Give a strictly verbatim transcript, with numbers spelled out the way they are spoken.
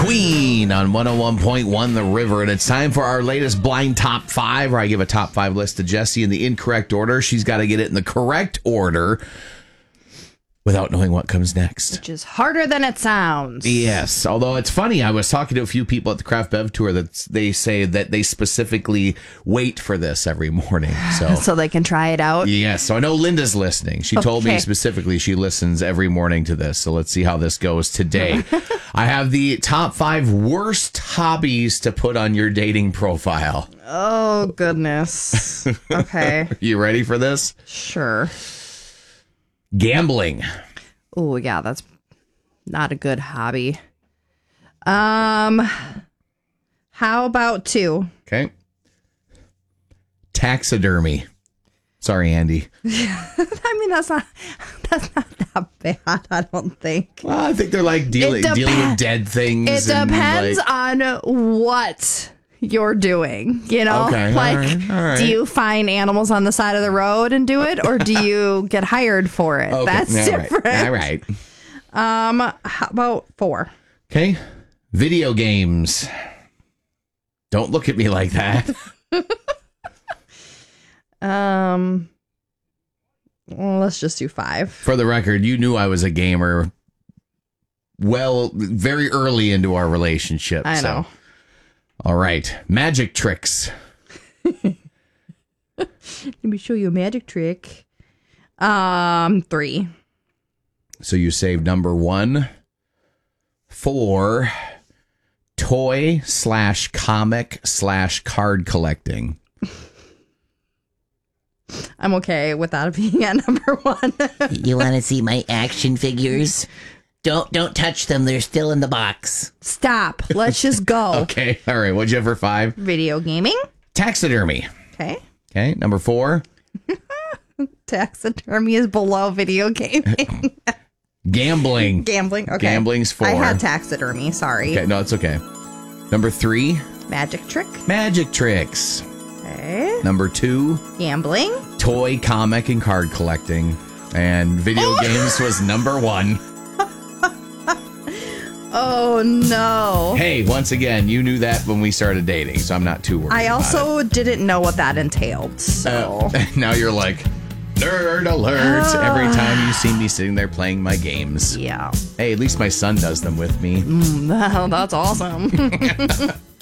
Queen on one oh one point one The River. And it's time for our latest blind top five, where I give a top five list to Jessie in the incorrect order. She's got to get it in the correct order without knowing what comes next. Which is harder than it sounds. Yes. Although it's funny, I was talking to a few people at the Craft Bev Tour that they say that they specifically wait for this every morning. So, so they can try it out. yes. So I know Linda's listening. She told me Okay. specifically she listens every morning to this. So let's see how this goes today. I have the top five worst hobbies to put on your dating profile. Oh, goodness. Okay. You ready for this? Sure. Gambling. Oh, yeah, that's not a good hobby. Um, how about two? Okay. Taxidermy. Sorry, Andy. I mean, that's not that's not that bad, I don't think. Well, I think they're like dealing It dealing with depen- dead things. It and, depends like- on what you're doing, you know? Okay, all like, right, all right. do you find animals on the side of the road and do it, or do you get hired for it? Okay, That's all right, different. All right. Um, how about four? Okay. Video games. Don't look at me like that. Um, well, let's just do five. For the record, you knew I was a gamer well, very early into our relationship. I so. know. All right. Magic tricks. Let me show you a magic trick. Um, three. So you saved number one for toy slash comic slash card collecting. I'm okay with that being at number one. You want to see my action figures? Don't don't touch them. They're still in the box. Stop. Let's just go. Okay. All right. What'd you have for five? Video gaming. Taxidermy. Okay. Okay. Number four. Taxidermy is below video gaming. Gambling. Gambling. Okay. Gambling's four. I had taxidermy. Sorry. Okay. No, it's okay. Number three. Magic trick. Magic tricks. Okay. Number two. Gambling. Toy, comic, and card collecting. And video games was number one. Oh no. Hey, once again, you knew that when we started dating, so I'm not too worried. I about also didn't know what that entailed. So it. Uh, now you're like, nerd alert, every time you see me sitting there playing my games. yeah. Hey, at least my son does them with me. Well, that's awesome.